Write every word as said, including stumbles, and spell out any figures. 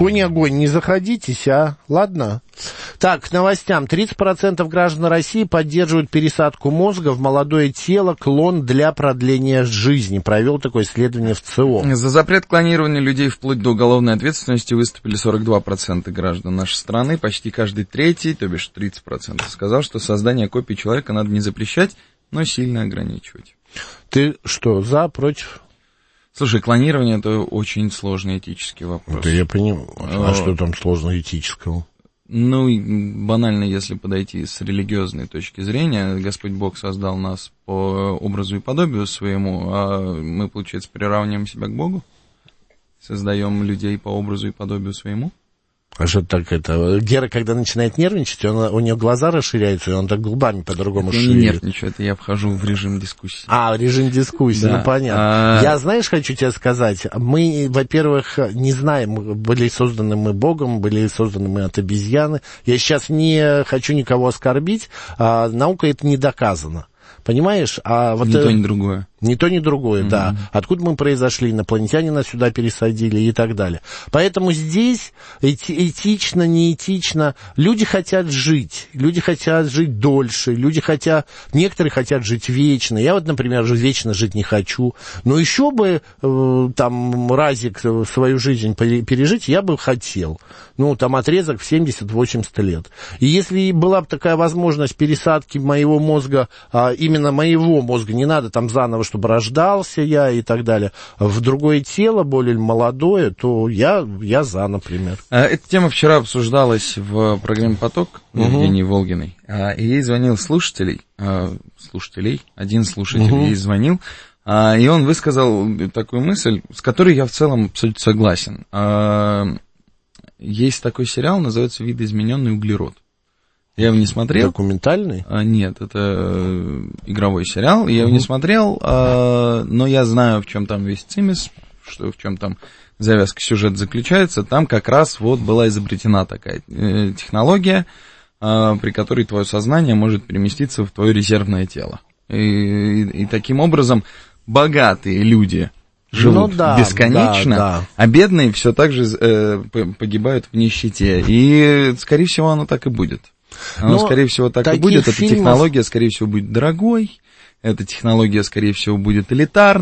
Конь-огонь, не заходитесь, а? Ладно? Так, к новостям. тридцать процентов граждан России поддерживают пересадку мозга в молодое тело, клон для продления жизни. Провел такое исследование в ЦИОМ. За запрет клонирования людей вплоть до уголовной ответственности выступили сорок два процента граждан нашей страны. Почти каждый третий, то бишь тридцать процентов, сказал, что создание копии человека надо не запрещать, но сильно ограничивать. Ты что, за, против? Слушай, клонирование — это очень сложный этический вопрос. Да я понимаю. А что там сложного этического? Ну, банально, если подойти с религиозной точки зрения, Господь Бог создал нас по образу и подобию своему, а мы, получается, приравниваем себя к Богу? Создаем людей по образу и подобию своему? А что так это? Гера, когда начинает нервничать, он, у нее глаза расширяются, и он так губами по-другому шире. Я не нервничаю, это я вхожу в режим дискуссии. А, режим дискуссии, да. Ну понятно. А... Я, знаешь, хочу тебе сказать, мы, во-первых, не знаем, были созданы мы Богом, были созданы мы от обезьяны. Я сейчас не хочу никого оскорбить, а наука это не доказано. Понимаешь? А вот ни то, ни другое. Ни то, ни другое, mm-hmm. да. Откуда мы произошли, инопланетяне нас сюда пересадили и так далее. Поэтому здесь эти, этично, неэтично. Люди хотят жить. Люди хотят жить дольше. Люди хотят... Некоторые хотят жить вечно. Я вот, например, вечно жить не хочу. Но еще бы э, там разик свою жизнь пережить я бы хотел. Ну, там отрезок в семьдесят-восемьдесят лет. И если была бы такая возможность пересадки моего мозга, а именно моего мозга, не надо там заново, чтобы рождался я и так далее, в другое тело, более молодое, то я, я за, например. Эта тема вчера обсуждалась в программе «Поток» Евгении угу. Волгиной. И ей звонил слушателей, слушателей, один слушатель угу. ей звонил, и он высказал такую мысль, с которой я в целом абсолютно согласен. Есть такой сериал, называется «Видоизмененный углерод». Я его не смотрел. Документальный? А, нет, это э, игровой сериал. Я uh-huh. его не смотрел, э, но я знаю, в чем там весь цимис, что в чем там завязка сюжета заключается. Там как раз вот была изобретена такая э, технология, э, при которой твое сознание может переместиться в твое резервное тело. И, и, и таким образом богатые люди живут ну, да, бесконечно, да, да. а бедные все так же э, погибают в нищете. И, скорее всего, оно так и будет. Оно, но скорее всего, так и будет. Эта фильмов... технология, скорее всего, будет дорогой. Эта технология, скорее всего, будет элитарной.